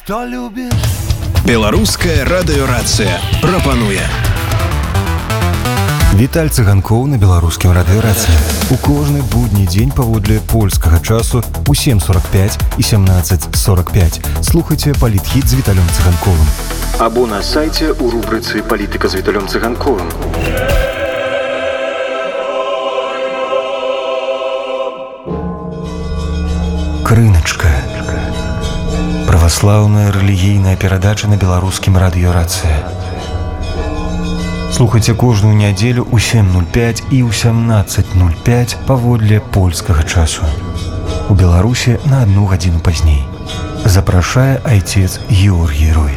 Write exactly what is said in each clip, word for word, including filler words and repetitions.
Што любіш? Беларуская радыёрацыя прапануе. Віталь Цыганкоў на беларускім радыёрацыі. У кожны будні дзень паводле польскага часу у сем сорок пять і семнадцать сорок пять. Слухайце палітхіт з Віталем Цыганковым. Або на сайце у рубрыцы «Палітыка з Віталем Цыганковым». Крыначка. Праваслаўная рэлігійная перадача на беларускім радыёрацыі. Слухайце кожную нядзелю ў сем нуль пять і ў семнадцать нуль пять паводле польскага часу. У Беларусі на одну гадзіну пазней. Запрашае айцец Георгій Рой.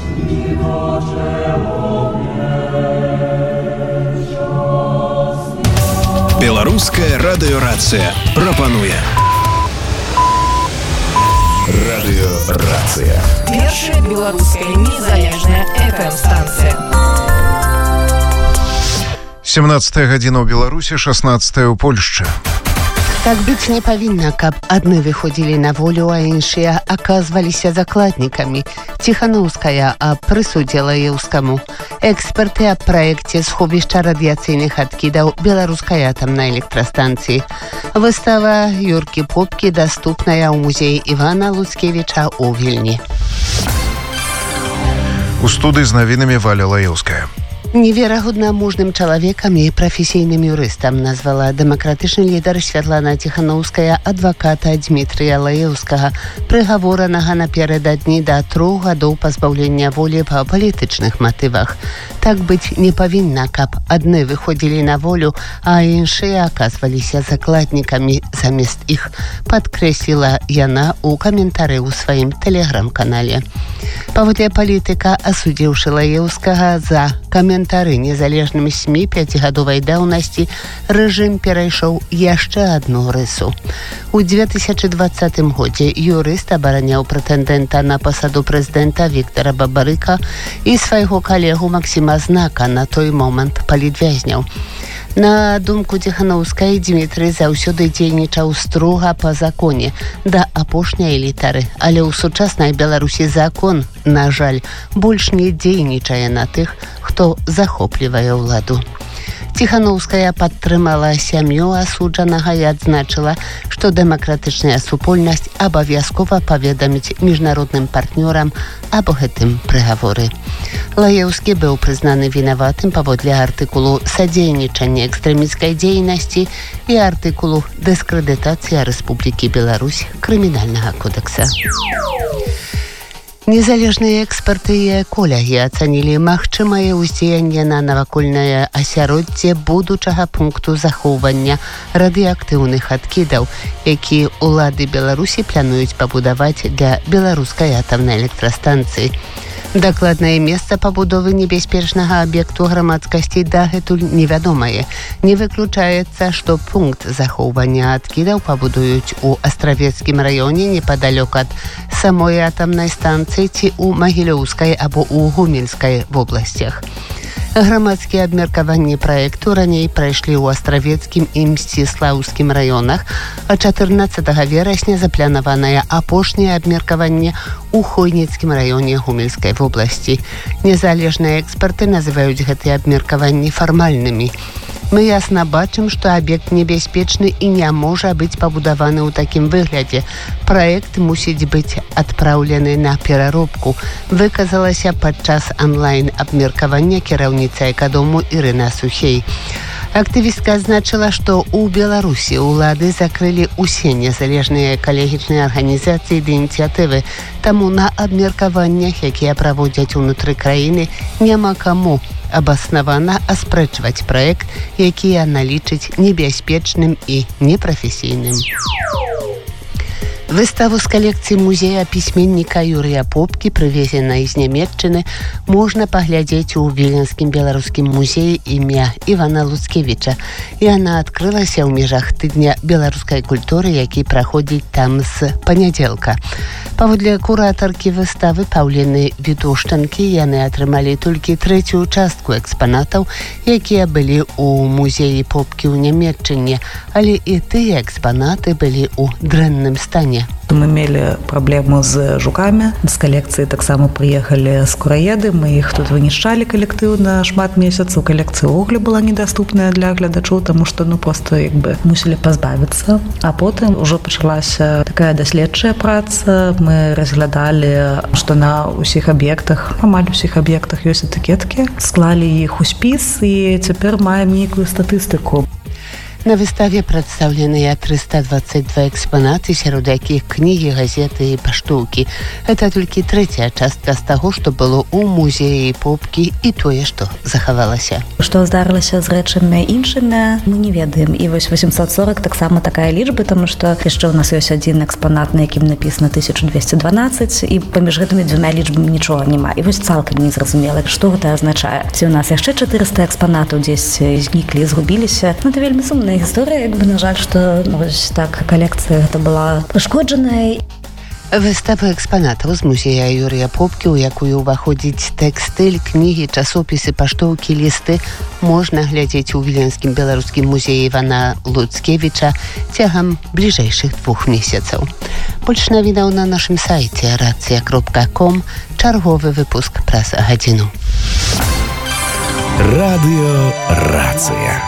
Беларуская радыёрацыя прапануе. Радыёрацыя. Першая беларуская незалежная эф эм-станцыя. семнадцатая гадзіна ў Беларусі, шаснаццатая ў Польшчы. Так быць не павінна, каб адны выходзілі на волю, а іншыя аказваліся закладнікамі. Ціханаўская аб прысудзе Лаеўскаму. Эксперты аб праекце сховішча радыяцыйных адкідаў беларускай атамнай электрастанцыі. Выстава Юркі Попкі даступная ў музеі Івана Луцкевіча ў Вільні. У студыі з навінамі Валя Лаеўская. Неверагодна мужным чалавекам і прафесійным юрыстам назвала дэмакратычны лідар Святлана Ціханаўская адваката Дмітрыя Лаеўскага, прыгаворанага напярэдадні да трох гадоў пазбаўлення волі па палітычных матывах. Так быць не павінна, каб адны выходзілі на волю, а іншыя аказваліся закладнікамі замест іх, падкрэсліла яна ў каментары ў сваім тэлеграм-канале. Паводле палітыка, асудзіўшы Лаеўскага за каментары незалежнымі СМІ пяцігадовай даўнасці, рэжым перайшоў яшчэ адну рысу. У две тысячы двадцатым годзе юрыст абараняў прэтэндэнта на пасаду прэзідэнта Віктара Бабарыка і свайго калегу Максіма Знака, на той момант палітвязняў. На думку Ціханаўскай, Дмітрый заўсёды дзейнічаў строга па законе, да апошняй літары. Але ў сучаснай Беларусі закон, на жаль, больш не дзейнічае на тых, хто захоплівае ўладу. Ціханаўская падтрымала сям'ю асуджанага і адзначыла, што дэмакратычная супольнасць абавязкова паведаміць міжнародным партнёрам аб гэтым прыгаворы. Лаеўскі быў прызнаны вінаватым паводле артыкулу «Садзейнічанне экстрэміцкай дзейнасці» і артыкулу «Дыскрэдытацыя Рэспублікі Беларусь» Крымінальнага кодекса. Незалежныя эксперты і эколагі ацанілі магчымае ўздзеянне на навакольнае асяроддзе будучага пункту захоўвання радыеактыўных адкідаў, які ўлады Беларусі плануюць пабудаваць для беларускай атамнай электрастанцыі. Дакладнае месца пабудовы небяспечнага аб'екту грамадскасці дагэтуль невядомае. Не выключаецца, што пункт захоўвання адкідаў пабудуюць у Астравецкім раёне непадалёк ад самой атамнай станцыі ці ў Магілёўскай або ў Гомельскай вобласцях. Грамадскія абмеркаванні праекту раней прайшлі ў Астравецкім і Мсціслаўскім раёнах, а чатырнаццатага верасня запланаванае апошняе абмеркаванне ў Хойніцкім раёне Гомельскай вобласці. Незалежныя эксперты называюць гэтыя абмеркаванні фармальнымі. Мы ясна бачым, што аб'ект небяспечны і не можа быць пабудаваны ў такім выглядзе. Праект мусіць быць адпраўлены на пераробку, выказалася падчас онлайн-абмеркавання кіраўніца экадому Ірына Сухей. Актывістка адзначыла, што ў Беларусі ўлады закрылі ўсе незалежныя экалагічныя арганізацыі ды ініцыятывы, таму на абмеркаваннях, якія праводзяць унутры краіны, няма каму абаснавана аспрэчваць праект, які яна лічыць небяспечным і непрафесійным. Выставу з калекцыі музея пісьменніка Юрыя Попкі, прывезенай з Нямецчыны, можна паглядзець у Віленскім беларускім музеі імя Івана Луцкевіча. Яна адкрылася ў межах тыдня беларускай культуры, які праходзіць там з панядзелка. Паводле куратаркі выставы Паўліны Вітушчанкі, яны атрымалі толькі трэцюю частку экспанатаў, якія былі ў музеі Попкі ў Нямецчыне, але і тыя экспанаты былі ў дрэнным стане. Мы мелі праблему з жукамі. З калекцыі таксама прыехалі скураеды. Мы іх тут вынішчалі калектыўна шмат месяцаў. Калекцыя ўвогуле была недаступная для гледачоў, таму што ну проста як бы мусілі пазбавіцца. А потым ужо пачалася такая даследчая праца. Мы разглядалі, што на ўсіх аб'ектах, амаль усіх аб'ектах ёсць этыкеткі. Склалі іх у спіс і цяпер маем нейкую статыстыку. На выставе прадстаўленыя трыста дваццаць два экспанаты, сярод якіх кнігі, газеты і паштоўкі. Гэта толькі трэцяя частка з таго, што было ў музеі попкі і тое, што захавалася. Што здарылася з рэчамі іншымі, мы не ведаем. І вось восемьсот сорок таксама такая лічба, таму што яшчэ ў нас ёсць адзін экспанат, на якім напісана тысяча двести дванадцаць, і паміж гэтымі дзвюма лічбамі нічога няма. І вось цалкам незразумела, што гэта азначае. Ці ў нас яшчэ чатырыста экспанатаў дзесьці зніклі, згубіліся. Ну, это вельмі сумна гісторыя, як бы, на жаль, што ну, вось так калекцыя гэта была пашкоджаная. Выстава экспанатаў з музея Юрія Попкі, у якую ўваходзіць тэкстыль, кнігі, часопісы, паштоўкі, лісты, можна глядзець у Віленскім беларускім музеі Івана Луцкевіча цягам бліжэйшых двух месяцаў. Больш навінаў на нашым сайце рацыя кропка ком, чарговы выпуск праз гадзіну. Радыё Рацыя.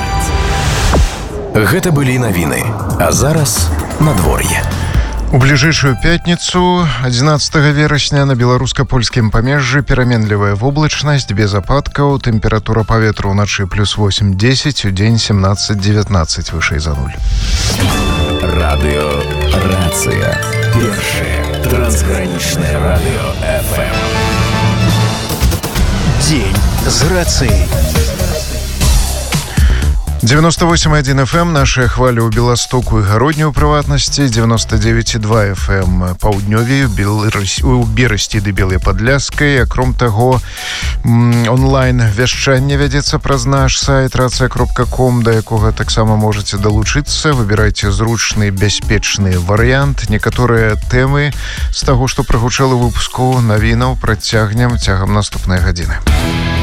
Гэта былі навіны, а зараз надвор'е. У бліжэйшую пятніцу, адзінаццатага верасня, на беларуска-польскім памежжы пераменлівая воблачнасць, без ападкаў, тэмпература паветра ўначы плюс восемь дзесяць, у дзень семнадцать девятнадцать, вышэй за нуль. Радыё Рацыя. Першае трансгранічнае радыё эф эм. Дзень з рацыяй. девяносто восемь и один эф эм, нашая хваля ў Беластоку і Гародні ў прыватнасці, девяносто девять и два эф эм паўднёве, у Берасці ды Белай Падляскай. Акром таго, онлайн вяшчанне вядзецца праз наш сайт рацыя кропка ком, да якога таксама можаце далучыцца. Выбірайце зручны, бяспечны варыянт. Некаторыя тэмы з таго, што прагучала выпуску навінаў, працягнем цягам наступнай гадзіны.